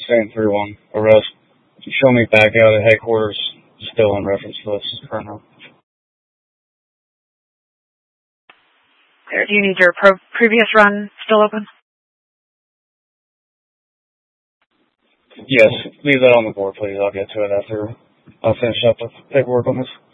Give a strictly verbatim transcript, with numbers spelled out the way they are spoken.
saying three one arrest. Show me back out at headquarters, still in reference to this current. Do you need your pro- previous run still open? Yes, leave that on the board, please. I'll get to it after I'll finish up with paperwork on this.